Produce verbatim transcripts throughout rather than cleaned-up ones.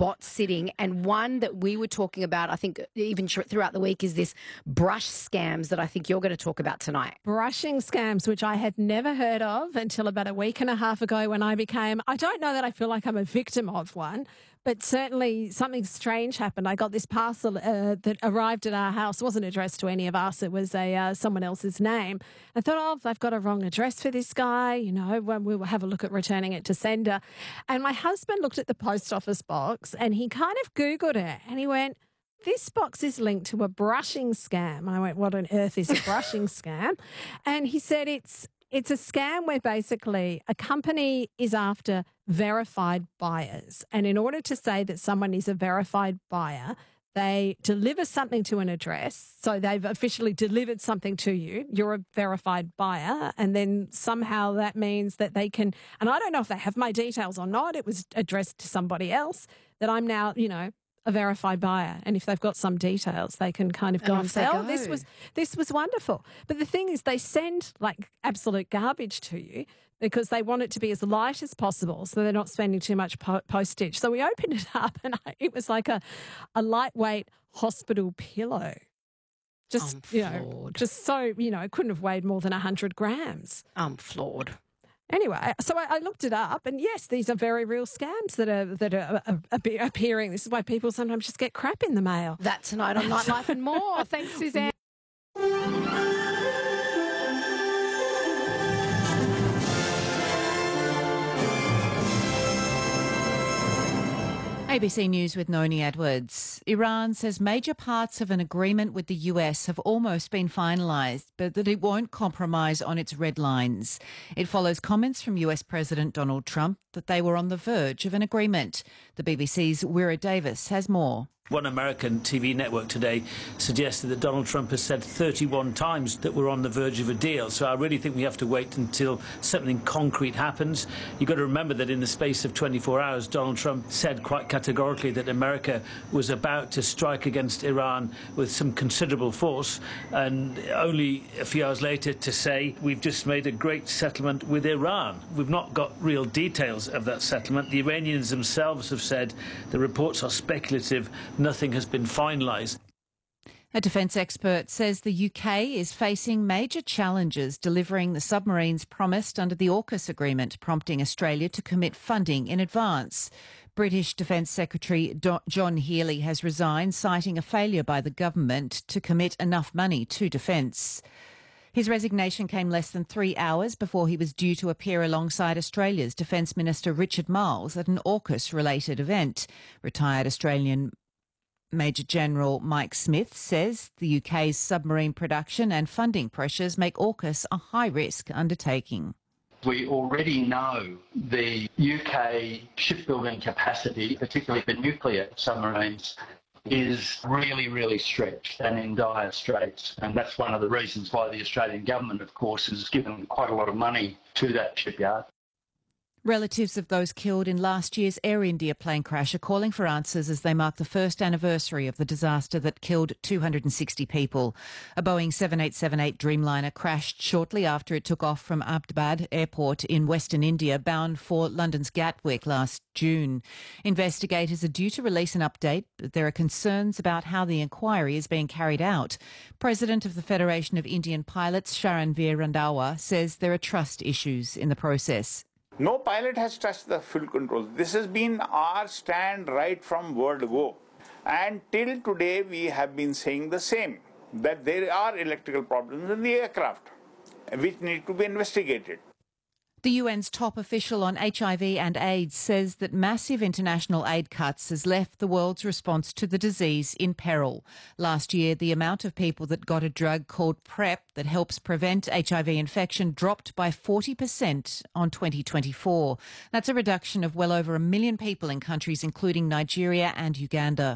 spot sitting, and one that we were talking about, I think even throughout the week, is this brush scams that I think you're going to talk about tonight. Brushing scams, which I had never heard of until about a week and a half ago when I became, I don't know that I feel like I'm a victim of one, but certainly something strange happened. I got this parcel uh, that arrived at our house. It wasn't addressed to any of us. It was a uh, someone else's name. I thought, oh, they've got a wrong address for this guy. You know, when we will have a look at returning it to sender. And my husband looked at the post office box and he kind of Googled it and he went, this box is linked to a brushing scam. And I went, what on earth is a brushing scam? And he said it's It's a scam where basically a company is after verified buyers. And in order to say that someone is a verified buyer, they deliver something to an address. So they've officially delivered something to you. You're a verified buyer. And then somehow that means that they can, and I don't know if they have my details or not. It was addressed to somebody else that I'm now, you know, a verified buyer, and if they've got some details, they can kind of go and, and say, "Oh, this was this was wonderful." But the thing is, they send like absolute garbage to you because they want it to be as light as possible, so they're not spending too much po- postage. So we opened it up, and I, it was like a a lightweight hospital pillow, just I'm you know, just so you know, it couldn't have weighed more than a hundred grams. I'm floored. Anyway, so I, I looked it up, and yes, these are very real scams that are that are, are, are appearing. This is why people sometimes just get crap in the mail. That tonight on Nightlife and more. Thanks, Suzanne. A B C News with Noni Edwards. Iran says major parts of an agreement with the U S have almost been finalised, but that it won't compromise on its red lines. It follows comments from U S President Donald Trump that they were on the verge of an agreement. The B B C's Wira Davis has more. One American T V network today suggested that Donald Trump has said thirty-one times that we're on the verge of a deal. So I really think we have to wait until something concrete happens. You've got to remember that in the space of twenty-four hours, Donald Trump said quite categorically that America was about to strike against Iran with some considerable force, and only a few hours later to say we've just made a great settlement with Iran. We've not got real details of that settlement. The Iranians themselves have said the reports are speculative. Nothing has been finalised. A defence expert says the U K is facing major challenges delivering the submarines promised under the AUKUS agreement, prompting Australia to commit funding in advance. British Defence Secretary Do- John Healey has resigned, citing a failure by the government to commit enough money to defence. His resignation came less than three hours before he was due to appear alongside Australia's Defence Minister Richard Marles at an AUKUS-related event. Retired Australian Major General Mike Smith says the U K's submarine production and funding pressures make AUKUS a high-risk undertaking. We already know the U K shipbuilding capacity, particularly for nuclear submarines, is really, really stretched and in dire straits. And that's one of the reasons why the Australian government, of course, has given quite a lot of money to that shipyard. Relatives of those killed in last year's Air India plane crash are calling for answers as they mark the first anniversary of the disaster that killed two hundred sixty people. A Boeing seven eight seven eight Dreamliner crashed shortly after it took off from Ahmedabad Airport in Western India, bound for London's Gatwick last June. Investigators are due to release an update, but there are concerns about how the inquiry is being carried out. President of the Federation of Indian Pilots, Sharanveer Randhawa, says there are trust issues in the process. No pilot has touched the fuel control. This has been our stand right from word go. And till today, we have been saying the same, that there are electrical problems in the aircraft, which need to be investigated. The U N's top official on H I V and AIDS says that massive international aid cuts has left the world's response to the disease in peril. Last year, the amount of people that got a drug called PrEP that helps prevent H I V infection dropped by forty percent on twenty twenty-four. That's a reduction of well over a million people in countries including Nigeria and Uganda.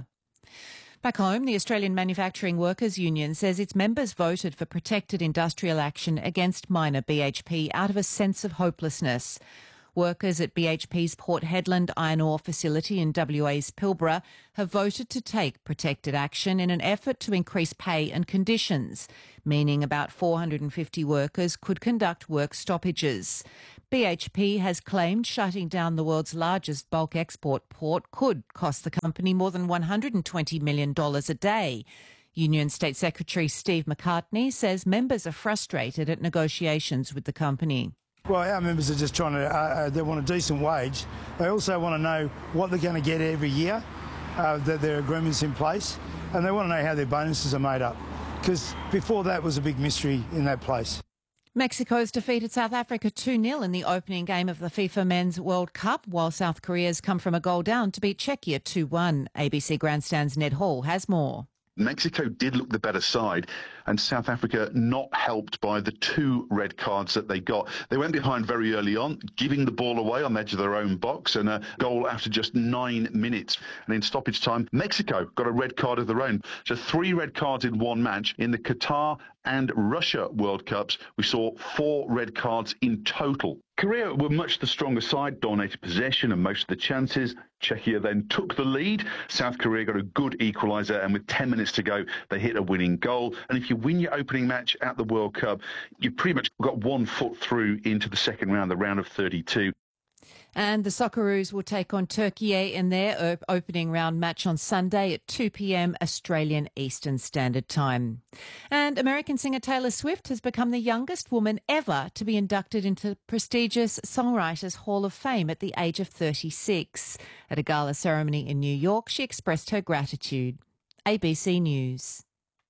Back home, the Australian Manufacturing Workers Union says its members voted for protected industrial action against minor B H P out of a sense of hopelessness. Workers at B H P's Port Hedland iron ore facility in W A's Pilbara have voted to take protected action in an effort to increase pay and conditions, meaning about four hundred fifty workers could conduct work stoppages. B H P has claimed shutting down the world's largest bulk export port could cost the company more than one hundred twenty million dollars a day. Union State Secretary Steve McCartney says members are frustrated at negotiations with the company. Well, our members are just trying to, uh, they want a decent wage. They also want to know what they're going to get every year, uh, that their agreement's in place, and they want to know how their bonuses are made up, because before that was a big mystery in that place. Mexico's defeated South Africa two nil in the opening game of the FIFA Men's World Cup, while South Korea's come from a goal down to beat Czechia two one. A B C Grandstand's Ned Hall has more. Mexico did look the better side, and South Africa not helped by the two red cards that they got. They went behind very early on, giving the ball away on the edge of their own box, and a goal after just nine minutes. And in stoppage time, Mexico got a red card of their own. So three red cards in one match. In the Qatar and Russia World Cups, we saw four red cards in total. Korea were much the stronger side, dominated possession and most of the chances. Czechia then took the lead. South Korea got a good equaliser, and with ten minutes to go, they hit a winning goal. And if you win your opening match at the World Cup, you've pretty much got one foot through into the second round, the round of thirty-two. And the Socceroos will take on Turkey in their opening round match on Sunday at two p.m. Australian Eastern Standard Time. And American singer Taylor Swift has become the youngest woman ever to be inducted into the prestigious Songwriters Hall of Fame at the age of thirty-six. At a gala ceremony in New York, she expressed her gratitude. A B C News.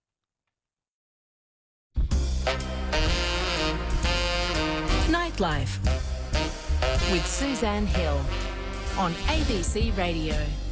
Nightlife with Suzanne Hill on A B C Radio.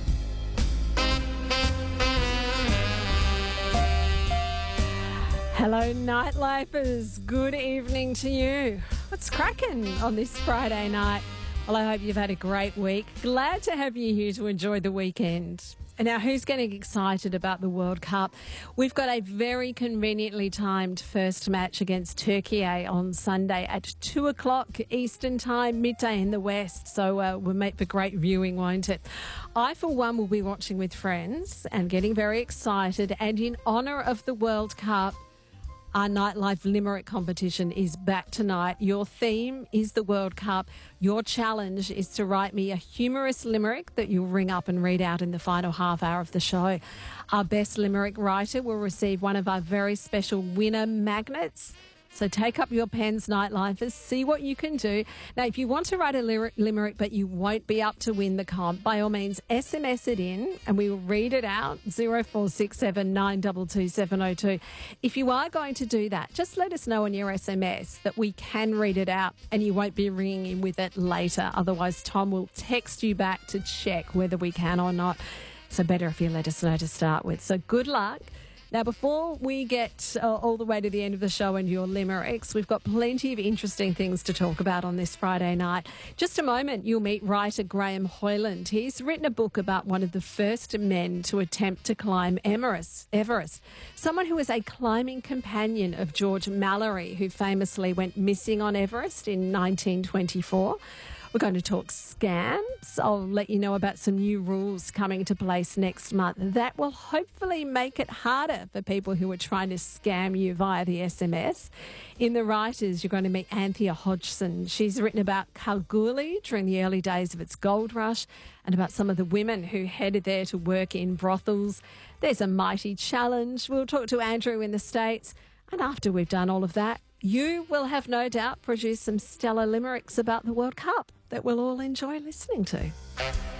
Hello, Nightlifers. Good evening to you. What's cracking on this Friday night? Well, I hope you've had a great week. Glad to have you here to enjoy the weekend. And now, who's getting excited about the World Cup? We've got a very conveniently timed first match against Turkey on Sunday at two o'clock Eastern Time, midday in the West. So uh, we'll make for great viewing, won't it? I, for one, will be watching with friends and getting very excited. And in honour of the World Cup, our Nightlife Limerick competition is back tonight. Your theme is the World Cup. Your challenge is to write me a humorous limerick that you'll ring up and read out in the final half hour of the show. Our best limerick writer will receive one of our very special winner magnets. So take up your pens, Nightlifers, see what you can do. Now, if you want to write a lyric, limerick but you won't be up to win the comp, by all means, S M S it in and we will read it out, zero four six seven nine two two seven zero two. If you are going to do that, just let us know in your S M S that we can read it out and you won't be ringing in with it later. Otherwise, Tom will text you back to check whether we can or not. So better if you let us know to start with. So good luck. Now, before we get uh, all the way to the end of the show and your limericks, we've got plenty of interesting things to talk about on this Friday night. Just a moment, you'll meet writer Graham Hoyland. He's written a book about one of the first men to attempt to climb Everest, Everest, someone who was a climbing companion of George Mallory, who famously went missing on Everest in nineteen twenty-four. We're going to talk scams. I'll let you know about some new rules coming into place next month. That will hopefully make it harder for people who are trying to scam you via the S M S. In the writers, you're going to meet Anthea Hodgson. She's written about Kalgoorlie during the early days of its gold rush and about some of the women who headed there to work in brothels. There's a mighty challenge. We'll talk to Andrew in the States. And after we've done all of that, you will have no doubt produced some stellar limericks about the World Cup that we'll all enjoy listening to.